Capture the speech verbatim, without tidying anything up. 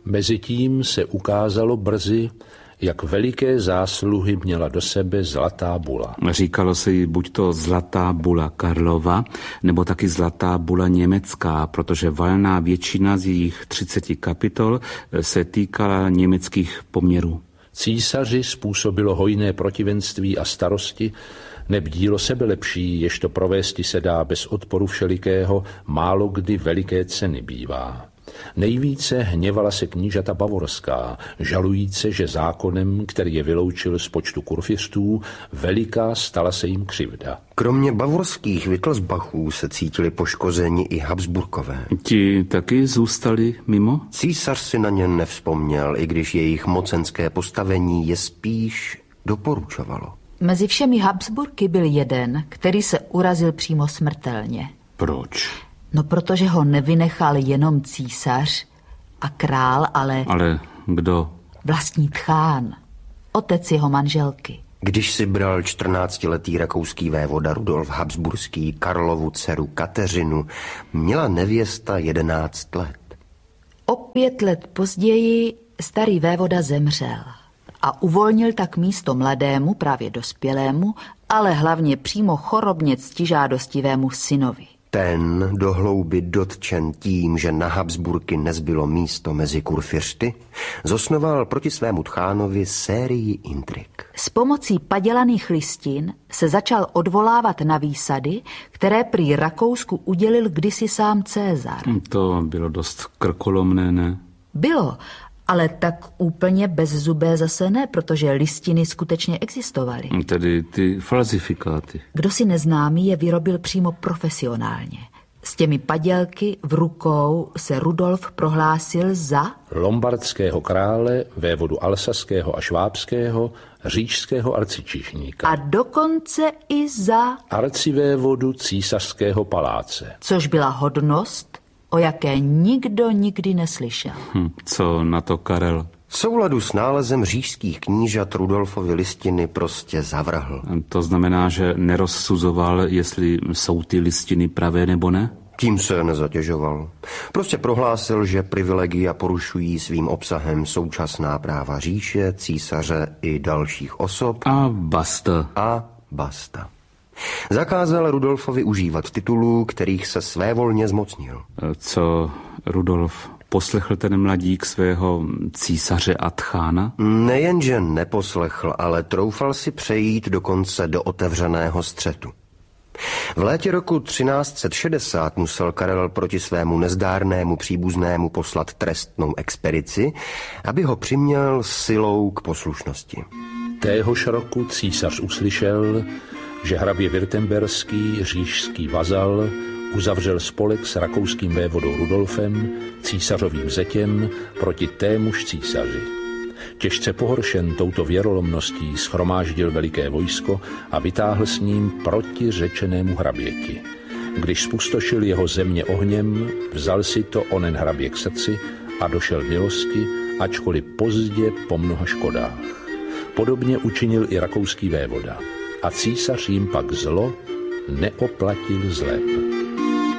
Mezitím se ukázalo brzy, jak veliké zásluhy měla do sebe Zlatá bula. Říkalo se jí buď to Zlatá bula Karlova, nebo taky Zlatá bula německá, protože valná většina z jejich třiceti kapitol se týkala německých poměrů. Císaři způsobilo hojné protivenství a starosti, neb dílo sebelepší, jež to provésti se dá bez odporu všelikého, málo kdy veliké ceny bývá. Nejvíce hněvala se knížata bavorská, žalujíce, že zákonem, který je vyloučil z počtu kurfiřtů, veliká stala se jim křivda. Kromě bavorských Wittelsbachů se cítili poškozeni i Habsburkové. Ti taky zůstali mimo? Císař si na ně nevzpomněl, i když jejich mocenské postavení je spíš doporučovalo. Mezi všemi Habsburky byl jeden, který se urazil přímo smrtelně. Proč? No, protože ho nevynechal jenom císař a král, ale... Ale kdo? Vlastní tchán, otec jeho manželky. Když si bral čtrnáctiletý rakouský vévoda Rudolf Habsburský Karlovu dceru Kateřinu, měla nevěsta jedenáct let. O pět let později starý vévoda zemřel a uvolnil tak místo mladému, právě dospělému, ale hlavně přímo chorobně ctižádostivému synovi. Ten, do hlouby dotčen tím, že na Habsburky nezbylo místo mezi kurfiřty, zosnoval proti svému tchánovi sérii intrik. S pomocí padělaných listin se začal odvolávat na výsady, které prý Rakousku udělil kdysi sám Cézar. To bylo dost krkolomné, ne? Bylo, ale tak úplně bezzubé zase ne, protože listiny skutečně existovaly. Tedy ty falzifikáty. Kdo si neznámý je vyrobil přímo profesionálně. S těmi padělky v rukou se Rudolf prohlásil za lombardského krále, vévodu alsaského a švábského, říšského arcičíšníka. A dokonce i za arcivévodu císařského paláce. Což byla hodnost, o jaké nikdo nikdy neslyšel. Hm, co na to Karel? V souladu s nálezem říšských knížat Rudolfovy listiny prostě zavrhl. To znamená, že nerozsuzoval, jestli jsou ty listiny pravé nebo ne? Tím se nezatěžoval. Prostě prohlásil, že privilegia porušují svým obsahem současná práva říše, císaře i dalších osob. A basta. A basta. Zakázal Rudolfovi užívat titulů, kterých se svévolně zmocnil. Co Rudolf poslechl ten mladík svého císaře a tchána? Nejenže neposlechl, ale troufal si přejít dokonce do otevřeného střetu. V létě roku třináct set šedesát musel Karel proti svému nezdárnému příbuznému poslat trestnou expedici, aby ho přiměl silou k poslušnosti. Téhož roku císař uslyšel, že hrabě Württemberský, říšský vazal, uzavřel spolek s rakouským vévodou Rudolfem, císařovým zetěm, proti témuž císaři. Těžce pohoršen touto věrolomností shromáždil veliké vojsko a vytáhl s ním proti řečenému hraběti. Když spustošil jeho země ohněm, vzal si to onen hrabě k srdci a došel milosti, ačkoliv pozdě po mnoha škodách. Podobně učinil i rakouský vévoda. A císař jim pak zlo neoplatil zlep.